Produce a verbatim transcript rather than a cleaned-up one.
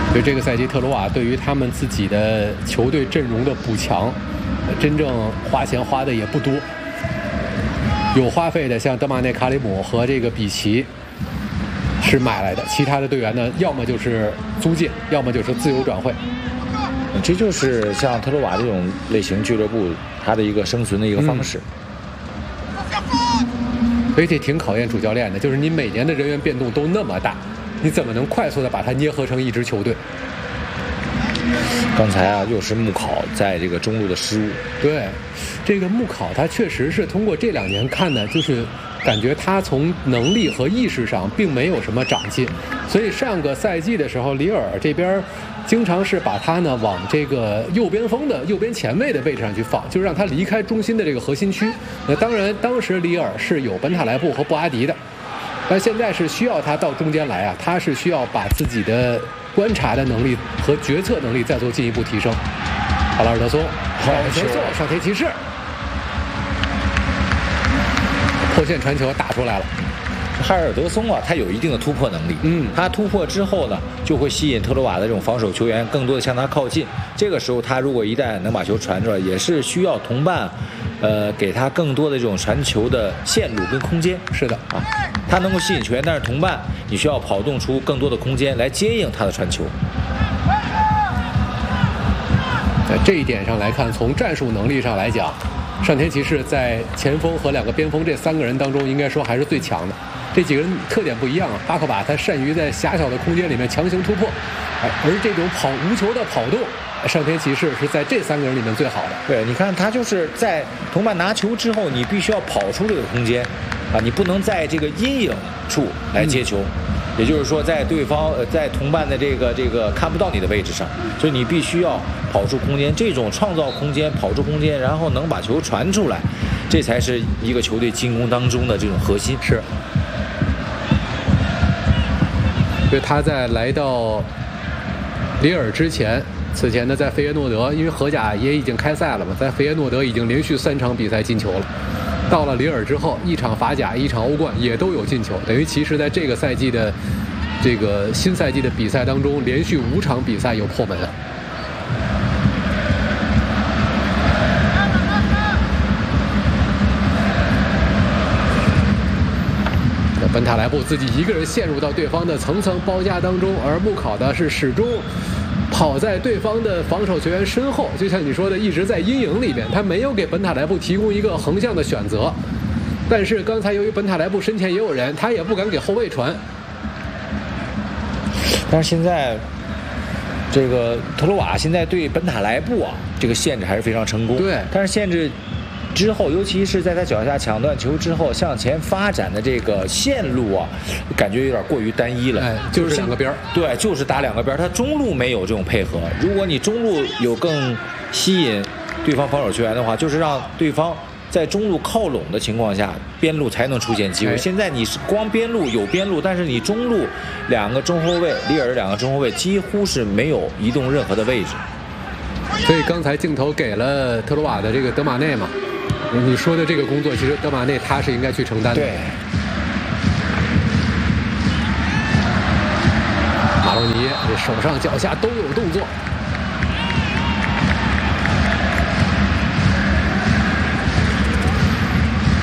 所以这个赛季特鲁瓦对于他们自己的球队阵容的补强，真正花钱花的也不多。有花费的像德马内卡里姆和这个比奇是买来的，其他的队员呢，要么就是租借，要么就是自由转会。 这就是像特鲁瓦这种类型俱乐部它的一个生存的一个方式。 嗯、所以这挺考验主教练的，就是你每年的人员变动都那么大，你怎么能快速的把它捏合成一支球队？ 刚才啊，又是穆考在这个中路的失误。 对，这个穆考他确实是通过这两年看呢，就是感觉他从能力和意识上并没有什么长进，所以上个赛季的时候，里尔这边经常是把他呢往这个右边锋的右边前卫的位置上去放，就是让他离开中心的这个核心区。那当然，当时里尔是有本塔莱布和布阿迪的，但现在是需要他到中间来啊，他是需要把自己的观察的能力和决策能力再做进一步提升。好了，尔德松，好球，上天骑士，破线传球打出来了。 哈尔德松啊，他有一定的突破能力。 嗯， 他突破之后呢，就会吸引特鲁瓦的这种防守球员更多的向他靠近。这个时候，他如果一旦能把球传出来，也是需要同伴，呃，给他更多的这种传球的线路跟空间。 是的啊，他能够吸引球员，但是同伴你需要跑动出更多的空间来接应他的传球。 在这一点上来看，从战术能力上来讲，上田骑士在前锋和两个边锋这三个人当中，应该说还是最强的。这几个人特点不一样啊，巴克巴他善于在狭小的空间里面强行突破，而这种跑无球的跑动，上田骑士是在这三个人里面最好的。 对，你看他就是在同伴拿球之后，你必须要跑出这个空间，啊，你不能在这个阴影处来接球。嗯，也就是说，在对方呃在同伴的这个这个看不到你的位置上，所以你必须要跑出空间，这种创造空间、跑出空间，然后能把球传出来，这才是一个球队进攻当中的这种核心。 是。所以他在来到里尔之前，此前呢在费耶诺德，因为荷甲也已经开赛了嘛，在费耶诺德已经连续三场比赛进球了。到了里尔之后，一场法甲，一场欧冠也都有进球，等于其实在这个赛季的这个新赛季的比赛当中，连续五场比赛有破门啊。本塔莱布自己一个人陷入到对方的层层包夹当中，而穆考的是始终跑在对方的防守球员身后，就像你说的，一直在阴影里边，他没有给本塔莱布提供一个横向的选择。但是刚才由于本塔莱布身前也有人，他也不敢给后卫传。 但是现在这个特鲁瓦现在对本塔莱布啊这个限制还是非常成功。 对， 但是限制之后，尤其是在他脚下抢断球之后向前发展的这个线路啊，感觉有点过于单一了。 哎，就是两个边儿。 对，就是打两个边儿。他中路没有这种配合。如果你中路有更吸引对方防守球员的话，就是让对方在中路靠拢的情况下，边路才能出现机会。现在你是光边路有边路，但是你中路两个中后卫，里尔两个中后卫几乎是没有移动任何的位置。 所以刚才镜头给了特鲁瓦的这个德马内嘛，你说的这个工作，其实德马内他是应该去承担的。 对。 马洛尼这手上脚下都有动作。